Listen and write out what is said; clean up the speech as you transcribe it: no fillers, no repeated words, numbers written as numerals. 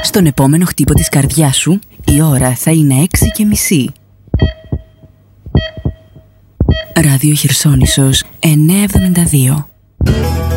Στον επόμενο χτύπο της καρδιάς σου, η ώρα θα είναι 6:30. Ράδιο Χερσόνησος 972.